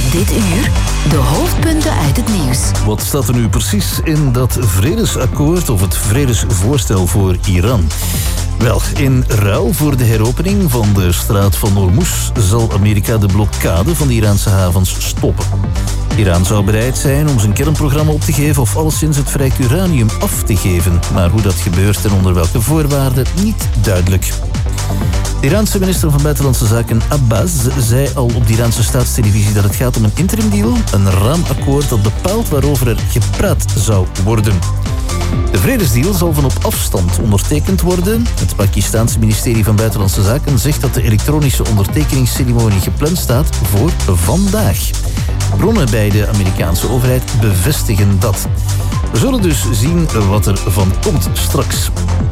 dit uur de hoofdpunten uit het nieuws. Wat staat er nu precies in dat vredesakkoord of het vredesvoorstel voor Iran? Wel, in ruil voor de heropening van de straat van Hormuz zal Amerika de blokkade van de Iraanse havens stoppen. Iran zou bereid zijn om zijn kernprogramma op te geven of alleszins het verrijkt uranium af te geven. Maar hoe dat gebeurt en onder welke voorwaarden, niet duidelijk. De Iraanse minister van Buitenlandse Zaken Abbas zei al op de Iraanse staatstelevisie dat het gaat om een interim deal, een raamakkoord dat bepaalt waarover er gepraat zou worden. De vredesdeal zal van op afstand ondertekend worden. Het Pakistaanse ministerie van Buitenlandse Zaken zegt dat de elektronische ondertekeningsceremonie gepland staat voor vandaag. Bronnen bij de Amerikaanse overheid bevestigen dat. We zullen dus zien wat er van komt straks.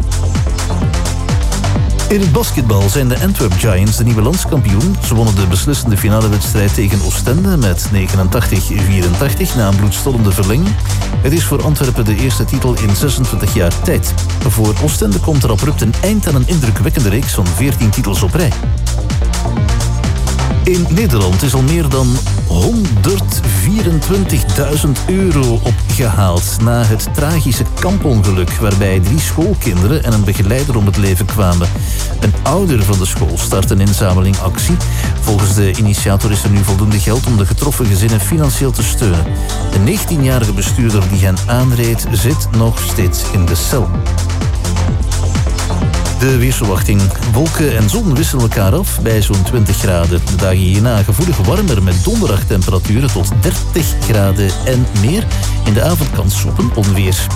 In het basketbal zijn de Antwerp Giants de nieuwe landskampioen. Ze wonnen de beslissende finalewedstrijd tegen Oostende met 89-84 na een bloedstollende verlenging. Het is voor Antwerpen de eerste titel in 26 jaar tijd. Voor Oostende komt er abrupt een eind aan een indrukwekkende reeks van 14 titels op rij. In Nederland is al meer dan 124.000 euro opgehaald na het tragische kampongeluk waarbij 3 schoolkinderen en een begeleider om het leven kwamen. Een ouder van de school start een inzamelingactie. Volgens de initiator is er nu voldoende geld om de getroffen gezinnen financieel te steunen. De 19-jarige bestuurder die hen aanreed zit nog steeds in de cel. De weersverwachting. Wolken en zon wisselen elkaar af bij zo'n 20 graden. De dagen hierna gevoelig warmer met donderdagtemperaturen tot 30 graden en meer. In de avond kans op een onweer.